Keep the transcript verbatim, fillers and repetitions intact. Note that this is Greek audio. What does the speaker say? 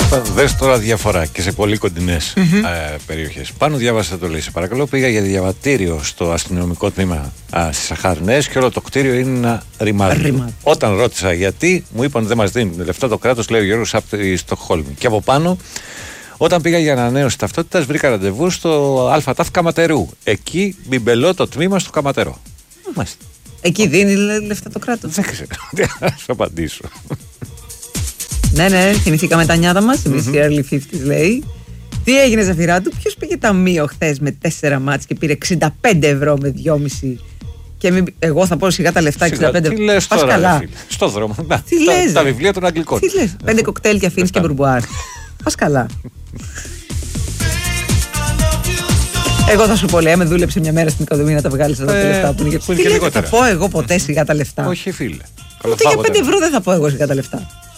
Δες τώρα διαφορά και σε πολύ κοντινές mm-hmm. ε, περιοχές. Πάνω διάβασα το λέει. Σε παρακαλώ, πήγα για διαβατήριο στο αστυνομικό τμήμα στις Σαχάρνες και όλο το κτίριο είναι ένα ρημάδι. Ρημάδι. Όταν ρώτησα γιατί, μου είπαν δεν μας δίνουν λεφτά το κράτος, λέει ο Γιώργος από τη Στοκχόλμη. Και από πάνω, όταν πήγα για ανανέωση ταυτότητας, βρήκα ραντεβού στο ΑΤΑΦ Καματερού. Εκεί μπιμπελώ το τμήμα στο Καματερό. Μάλιστα. Εκεί δίνει λεφτά το κράτος. Δεν ξέρω. Θα σου απαντήσω. Ναι, ναι, θυμηθήκαμε τα νιάτα μας. Εμείς οι early fifties λέει. Τι έγινε, Ζαφυρά του, ποιος πήγε ταμείο χθες με τέσσερα μάτς και πήρε εξήντα πέντε ευρώ με δυόμισι. Και μην, εγώ θα πω σιγά τα λεφτά εξήντα πέντε ευρώ. Τι λες τώρα, καλά. Φίλε, στο δρόμο. Να, τι τα, λες, τα βιβλία των Αγγλικών. Τι λες, πέντε κοκτέιλ και αφήνεις και μπουρμπουάρ. Πας καλά. Εγώ θα σου πω, λέει, με δούλεψε μια μέρα στην οικοδομή να τα βγάλεις εδώ τα λεφτά που είναι και λιγότερα. Θα πω εγώ ποτέ σιγά τα λεφτά. Όχι, φίλε. Ούτε για πέντε ευρώ δεν θα πω εγώ σιγά τα λεφτά.